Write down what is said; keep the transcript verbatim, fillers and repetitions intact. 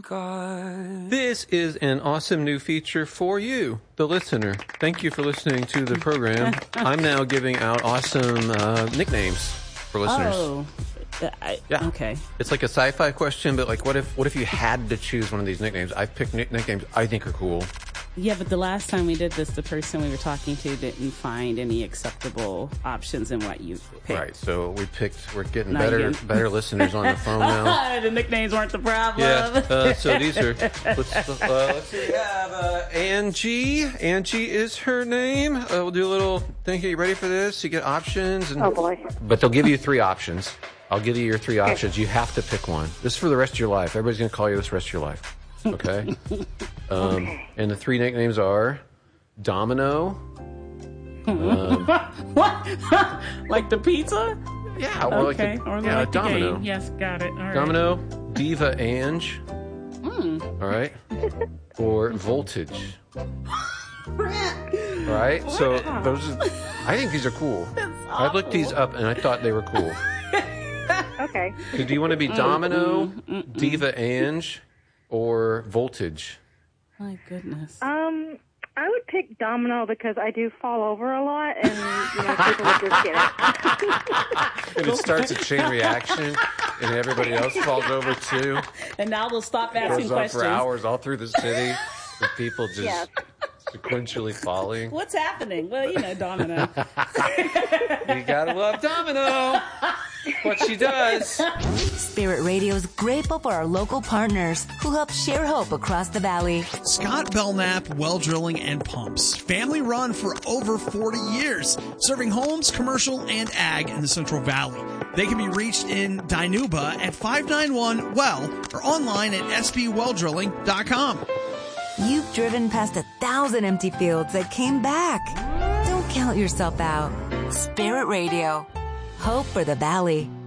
God. This is an awesome new feature for you, the listener. Thank you for listening to the program. I'm now giving out awesome uh, nicknames for listeners. Oh, I, yeah. Okay. It's like a sci-fi question, but like, what if what if you had to choose one of these nicknames? I've picked nick- nicknames I think are cool. Yeah, but the last time we did this, the person we were talking to didn't find any acceptable options in what you picked. Right, so we picked, we're getting Not better again. better listeners on the phone now. The nicknames weren't the problem. Yeah, uh, so these are, let's, uh, let's see, we have uh, Angie. Angie is her name. Uh, we'll do a little thing here. You ready for this? You get options. And, Oh, boy. But they'll give you three options. I'll give you your three options. You have to pick one. This is for the rest of your life. Everybody's going to call you this the rest of your life. Okay? Um, Okay. And the three nicknames are Domino. Um, What? Like the pizza? yeah, or like Okay. the, Or yeah, like the Domino. game. Yes, got it. All right. Domino, Diva Ange. Mm. All right. Or Voltage. Right? So those are, I think these are cool. I looked these up and I thought they were cool. Okay. So do you want to be Domino, Diva Ange, or Voltage? My goodness. Um, I would pick Domino because I do fall over a lot, and you know people would just get it. And it starts a chain reaction, and everybody else falls over too. And now they'll stop It asking goes on questions. for hours all through the city with people just Yes. sequentially falling. What's happening? Well, you know, Domino. You gotta love Domino. What she does. Spirit Radio is grateful for our local partners who help share hope across the valley. Scott Belknap Well Drilling and Pumps. Family run for over forty years, serving homes, commercial, and ag in the Central Valley. They can be reached in Dinuba at five nine one well or online at s b well drilling dot com. You've driven past a thousand empty fields that came back. Don't count yourself out. Spirit Radio. Hope for the valley.